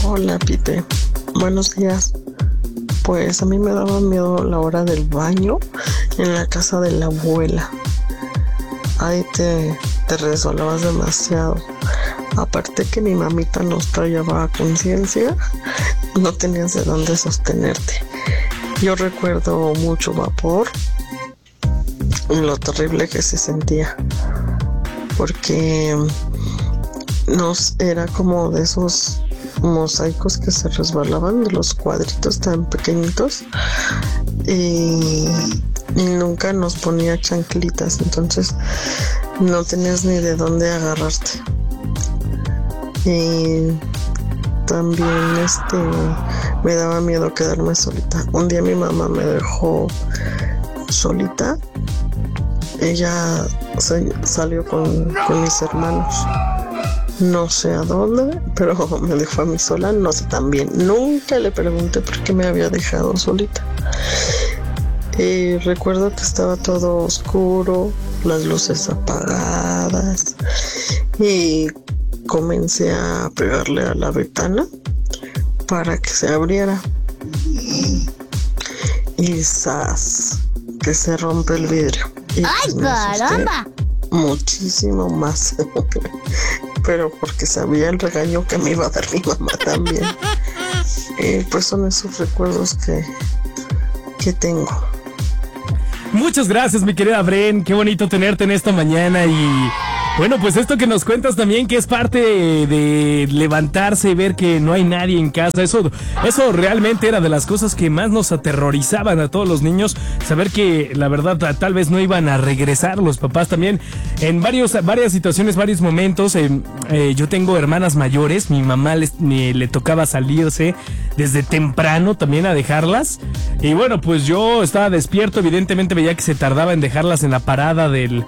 Hola, Pite. Buenos días. Pues a mí me daba miedo la hora del baño en la casa de la abuela. Ahí te resbalabas demasiado. Aparte que mi mamita nos traía a conciencia, no tenías de dónde sostenerte. Yo recuerdo mucho vapor y lo terrible que se sentía, porque era como de esos mosaicos que se resbalaban, de los cuadritos tan pequeñitos, y nunca nos ponía chanclitas, entonces no tenías ni de dónde agarrarte. Y también me daba miedo quedarme solita. Un día mi mamá me dejó solita. Ella salió con mis hermanos. No sé a dónde, pero me dejó a mí sola, no sé también. Nunca le pregunté por qué me había dejado solita. Recuerdo que estaba todo oscuro, las luces apagadas, y comencé a pegarle a la ventana para que se abriera. Y ¡zas!, que se rompe el vidrio. Y ¡ay, pues caramba! Muchísimo más. Pero porque sabía el regaño que me iba a dar mi mamá también. Pues son esos recuerdos que tengo. Muchas gracias, mi querida Bren. Qué bonito tenerte en esta mañana. Y bueno, pues esto que nos cuentas también, que es parte de levantarse y ver que no hay nadie en casa. Eso realmente era de las cosas que más nos aterrorizaban a todos los niños. Saber que la verdad tal vez no iban a regresar los papás también. En varias situaciones, varios momentos. Yo tengo hermanas mayores. Mi mamá le tocaba salirse desde temprano también a dejarlas. Y bueno, pues yo estaba despierto. Evidentemente veía que se tardaba en dejarlas en la parada del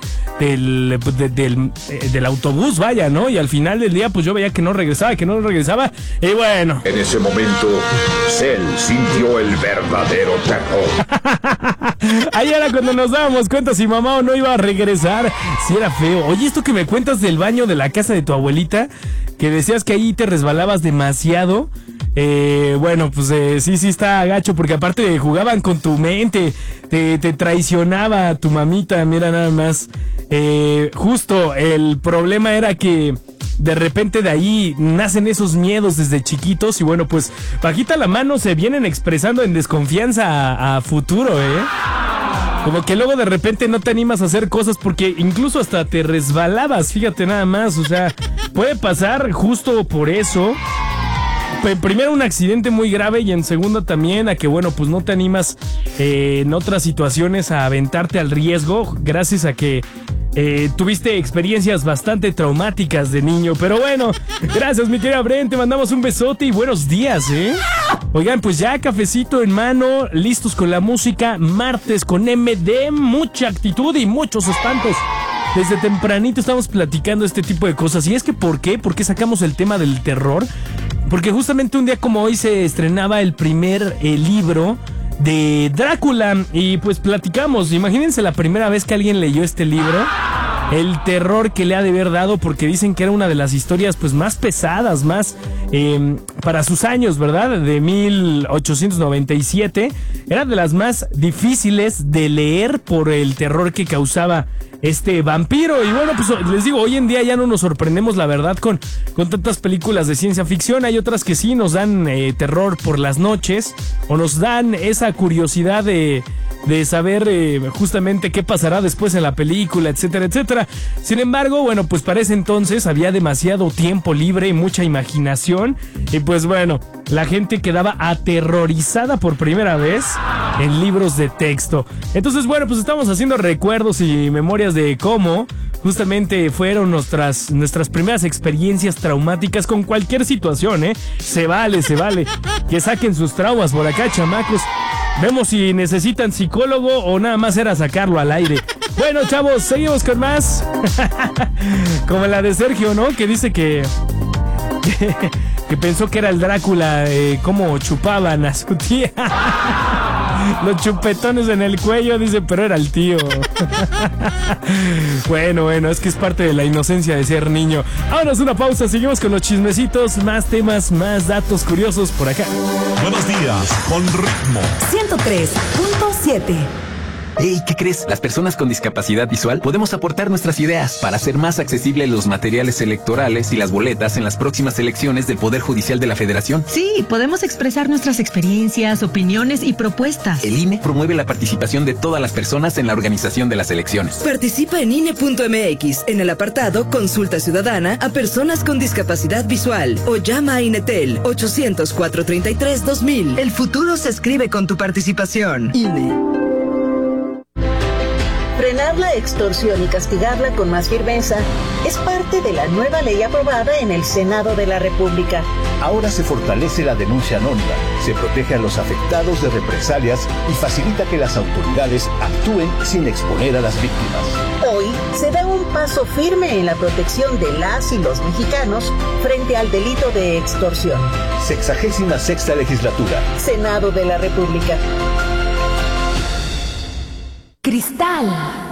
autobús, vaya, ¿no? Y al final del día, pues yo veía que no regresaba. Y bueno. En ese momento, Cell sintió el verdadero terror. Ahí era cuando nos dábamos cuenta si mamá o no iba a regresar. Sí, era feo. Oye, esto que me cuentas del baño de la casa de tu abuelita, que decías que ahí te resbalabas demasiado. Bueno, pues sí está gacho, porque aparte jugaban con tu mente, te traicionaba tu mamita, mira nada más. Justo el problema era que de repente de ahí nacen esos miedos desde chiquitos y bueno, pues bajita la mano se vienen expresando en desconfianza a futuro, Como que luego de repente no te animas a hacer cosas porque incluso hasta te resbalabas, fíjate nada más, o sea, puede pasar justo por eso. Primero un accidente muy grave y en segunda también a que bueno, pues no te animas en otras situaciones a aventarte al riesgo gracias a que tuviste experiencias bastante traumáticas de niño. Pero bueno, gracias mi querida Bren, te mandamos un besote y buenos días, Oigan, pues ya cafecito en mano, listos con la música, martes con MD, mucha actitud y muchos espantos. Desde tempranito estamos platicando este tipo de cosas. Y es que ¿por qué? ¿Por qué sacamos el tema del terror? Porque justamente un día como hoy se estrenaba el primer libro de Drácula. Y pues platicamos, imagínense la primera vez que alguien leyó este libro, el terror que le ha de haber dado, porque dicen que era una de las historias pues más pesadas, más para sus años, ¿verdad? De 1897. Era de las más difíciles de leer por el terror que causaba este vampiro. Y bueno, pues les digo, hoy en día ya no nos sorprendemos, la verdad, con tantas películas de ciencia ficción. Hay otras que sí nos dan terror por las noches, o nos dan esa curiosidad de saber justamente qué pasará después en la película, etcétera, etcétera. Sin embargo, bueno, pues para ese entonces había demasiado tiempo libre y mucha imaginación. Y pues bueno, la gente quedaba aterrorizada por primera vez en libros de texto. Entonces, bueno, pues estamos haciendo recuerdos y memorias de cómo justamente fueron nuestras primeras experiencias traumáticas con cualquier situación, Se vale que saquen sus traumas por acá, chamacos. Vemos si necesitan psicólogo o nada más era sacarlo al aire. Bueno, chavos, seguimos con más. Como la de Sergio, ¿no? Que dice que que pensó que era el Drácula, cómo chupaban a su tía. Los chupetones en el cuello, dice, pero era el tío. Bueno, es que es parte de la inocencia de ser niño. Ahora es una pausa, seguimos con los chismecitos, más temas, más datos curiosos por acá. Buenos días, con ritmo. 103.7. Hey, ¿qué crees? Las personas con discapacidad visual podemos aportar nuestras ideas para hacer más accesibles los materiales electorales y las boletas en las próximas elecciones del Poder Judicial de la Federación. Sí, podemos expresar nuestras experiencias, opiniones y propuestas. El INE promueve la participación de todas las personas en la organización de las elecciones. Participa en INE.mx en el apartado Consulta Ciudadana a personas con discapacidad visual o llama a INETEL 800-433-2000. El futuro se escribe con tu participación. INE. Frenar la extorsión y castigarla con más firmeza es parte de la nueva ley aprobada en el Senado de la República. Ahora se fortalece la denuncia anónima, se protege a los afectados de represalias y facilita que las autoridades actúen sin exponer a las víctimas. Hoy se da un paso firme en la protección de las y los mexicanos frente al delito de extorsión. 66ª legislatura. Senado de la República. Cristal.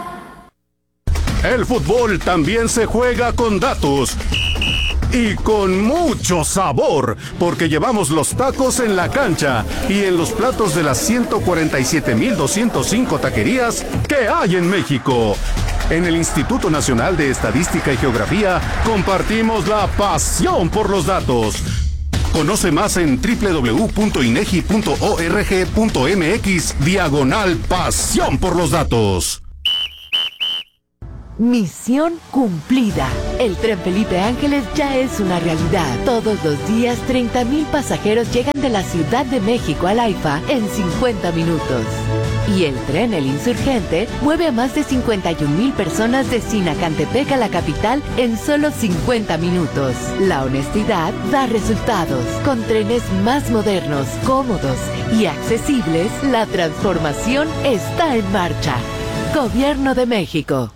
El fútbol también se juega con datos. Y con mucho sabor, porque llevamos los tacos en la cancha y en los platos de las 147,205 taquerías que hay en México. En el Instituto Nacional de Estadística y Geografía compartimos la pasión por los datos. Conoce más en www.inegi.org.mx/pasión por los datos. Misión cumplida. El Tren Felipe Ángeles ya es una realidad. Todos los días 30,000 pasajeros llegan de la Ciudad de México al AIFA en 50 minutos. Y el tren El Insurgente mueve a más de 51,000 personas de Sinacantepec a la capital en solo 50 minutos. La honestidad da resultados. Con trenes más modernos, cómodos y accesibles, la transformación está en marcha. Gobierno de México.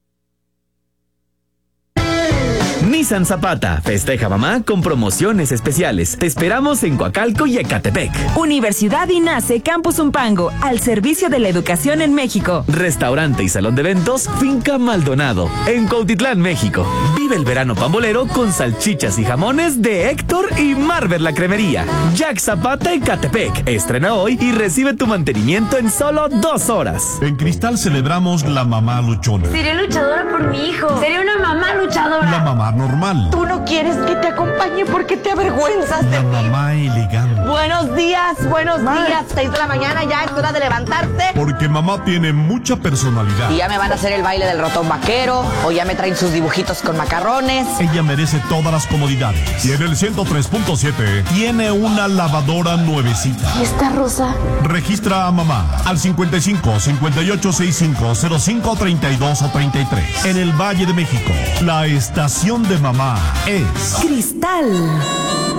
Nissan Zapata festeja mamá con promociones especiales. Te esperamos en Coacalco y Ecatepec. Universidad INACE Campus Umpango, al servicio de la educación en México. Restaurante y salón de eventos Finca Maldonado, en Cuautitlán, México. Vive el verano pambolero con salchichas y jamones de Héctor y Marvel la Cremería. Jack Zapata Ecatepec. Estrena hoy y recibe tu mantenimiento en solo 2 horas. En Cristal celebramos la mamá luchona. Seré luchadora por mi hijo. Seré una mamá luchadora. La mamá normal. Tú no quieres que te acompañe porque te avergüenzas de mí. La mamá elegante. Buenos días, 6 de la mañana, ya es hora de levantarte. Porque mamá tiene mucha personalidad. Y ya me van a hacer el baile del ratón vaquero, o ya me traen sus dibujitos con macarrones. Ella merece todas las comodidades. Y en el 103.7 tiene una lavadora nuevecita. ¿Y esta rosa? Registra a mamá al 55 58 65 05 32 o 33. En el Valle de México, la estación de mamá es Cristal.